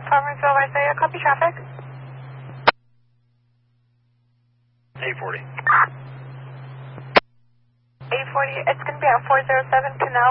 Farmersville, Isaiah, copy traffic. 840. 840, it's going to be at 407 Canal.